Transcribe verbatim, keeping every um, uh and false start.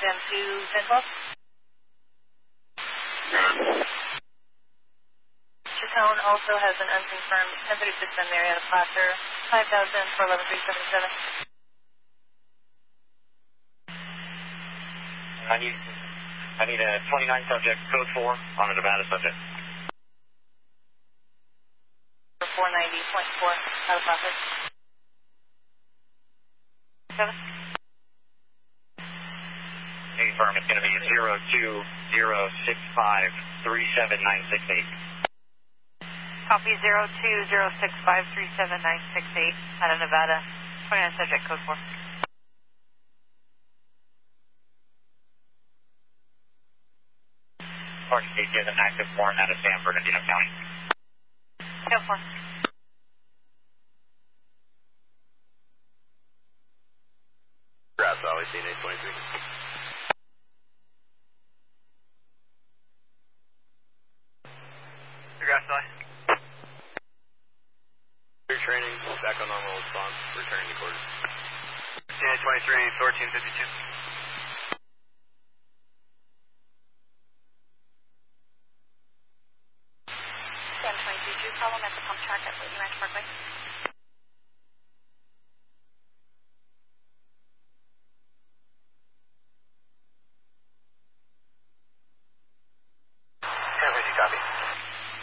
Gen two, ten twelve. Chacon also has an unconfirmed ten thirty-six on Marietta Placer, five thousand for eleven three seven seven. I need, I need a twenty-nine subject, code four on a Nevada subject. four ninety point four, out of Placer. seven. Hey, firm, it's going to be zero two zero six five three seven nine six eight. Copy zero two zero six five three seven nine six eight, out of Nevada, twenty-nine subject, code four. Park Safety has an active warrant out of San Bernardino County. Code four. Grass Valley, C N A twenty-three. Grass Valley. Clear training, back on normal response, returning to quarters. C N A twenty-three, fourteen fifty-two. San twenty-two, problem at the pump track at Lady Ranch Parkway.